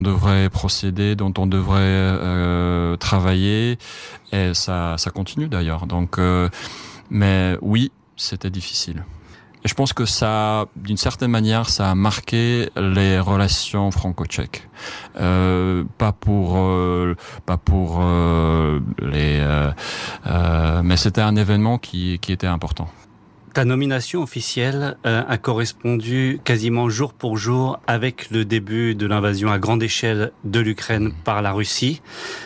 devrait procéder, dont on devrait travailler, et ça continue d'ailleurs. Donc, mais oui, c'était difficile. Et je pense que ça, d'une certaine manière, ça a marqué les relations franco-tchèques. Pas pour mais c'était un événement qui était important. Ta nomination officielle a correspondu quasiment jour pour jour avec le début de l'invasion à grande échelle de l'Ukraine par la Russie.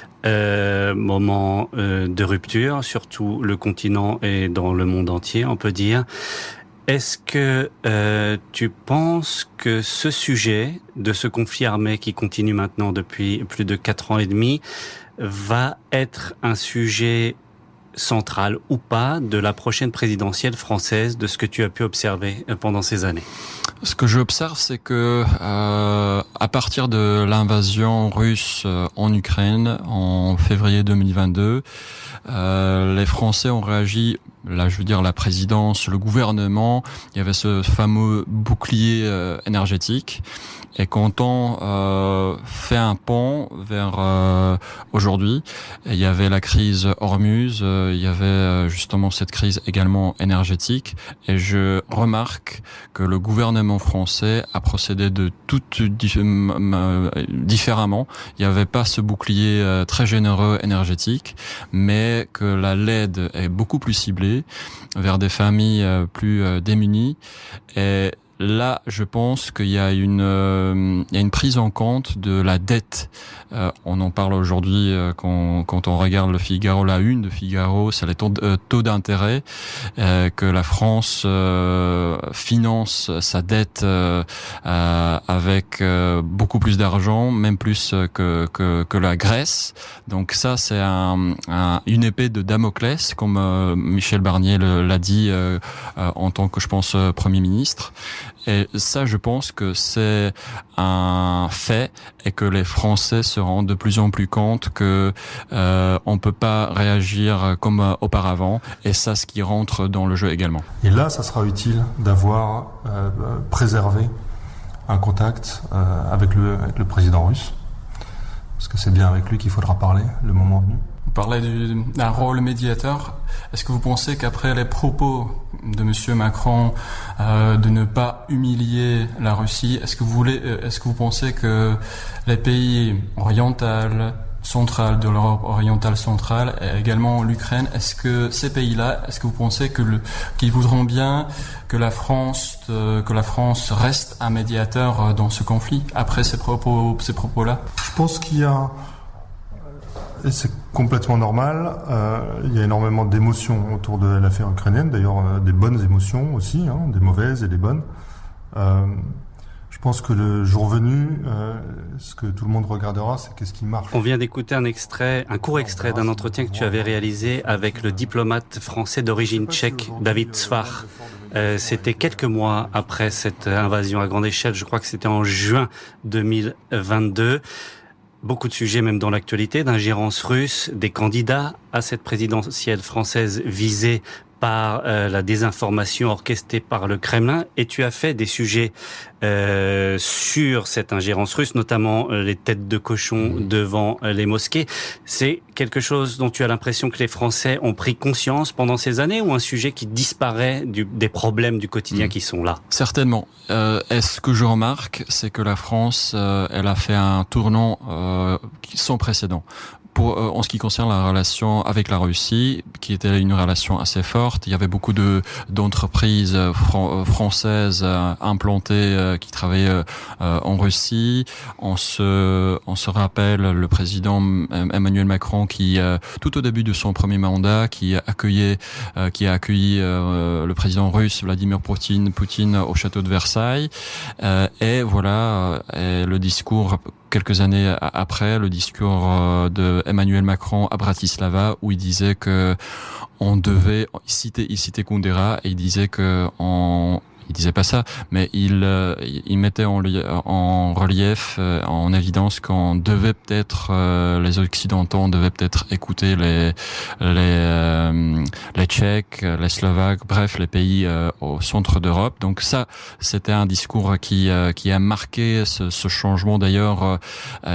Moment de rupture, surtout le continent et dans le monde entier, on peut dire. Est-ce que tu penses que ce sujet de ce conflit armé qui continue maintenant depuis plus de 4 ans et demi va être un sujet central ou pas de la prochaine présidentielle française, de ce que tu as pu observer pendant ces années? Ce que j'observe, c'est que à partir de l'invasion russe en Ukraine en février 2022, les Français ont réagi. Là, je veux dire la présidence, le gouvernement. Il y avait ce fameux bouclier énergétique. Et quand on fait un pont vers aujourd'hui, il y avait la crise Hormuz, il y avait justement cette crise également énergétique, et je remarque que le gouvernement français a procédé de différemment. Il n'y avait pas ce bouclier très généreux énergétique, mais que l'aide est beaucoup plus ciblée vers des familles plus démunies. Et là, je pense qu'il y a une prise en compte de la dette. On en parle aujourd'hui quand on regarde le Figaro, la une de Figaro, c'est les taux d'intérêt que la France finance sa dette avec beaucoup plus d'argent, même plus que la Grèce. Donc ça, c'est une épée de Damoclès, comme Michel Barnier l'a dit en tant que, je pense, Premier ministre. Et ça, je pense que c'est un fait, et que les Français se rendent de plus en plus compte que on peut pas réagir comme auparavant, et ça, ce qui rentre dans le jeu également. Et là, ça sera utile d'avoir préservé un contact avec le président russe, parce que c'est bien avec lui qu'il faudra parler le moment venu. Vous parlez d'un rôle médiateur. Est-ce que vous pensez qu'après les propos de Monsieur Macron de ne pas humilier la Russie, est-ce que vous pensez que les pays orientaux, centrales, de l'Europe orientale centrale, et également l'Ukraine, est-ce que ces pays-là, est-ce que vous pensez qu'ils voudront bien que la France reste un médiateur dans ce conflit après ces propos-là? Je pense qu'il y a, et c'est complètement normal, il y a énormément d'émotions autour de l'affaire ukrainienne, d'ailleurs des bonnes émotions aussi, des mauvaises et des bonnes. Je pense que le jour venu, ce que tout le monde regardera, c'est qu'est-ce qui marche. On vient d'écouter un court extrait d'un entretien que tu avais réalisé avec le diplomate français d'origine tchèque, David Svar. C'était quelques mois après cette invasion à grande échelle, je crois que c'était en juin 2022. Beaucoup de sujets, même dans l'actualité, d'ingérence russe, des candidats à cette présidentielle française visés par la désinformation orchestrée par le Kremlin. Et tu as fait des sujets sur cette ingérence russe, notamment les têtes de cochon devant les mosquées. C'est quelque chose dont tu as l'impression que les Français ont pris conscience pendant ces années, ou un sujet qui disparaît des problèmes du quotidien qui sont là? Certainement. Et ce que je remarque, c'est que la France, elle a fait un tournant sans précédent. En ce qui concerne la relation avec la Russie, qui était une relation assez forte, il y avait beaucoup d'entreprises françaises implantées qui travaillaient en Russie. On se rappelle le président Emmanuel Macron qui, tout au début de son premier mandat, qui a accueilli le président russe Vladimir Poutine au château de Versailles. Et voilà, le discours quelques années après, le discours de Emmanuel Macron à Bratislava, où il disait que on devait, il citait Kundera, et il disait que il disait pas ça, mais il mettait en relief, en évidence qu'on devait peut-être, les Occidentaux, on devait peut-être écouter les Tchèques, les Slovaques, bref, les pays au centre d'Europe. Donc ça, c'était un discours qui a marqué ce changement. D'ailleurs,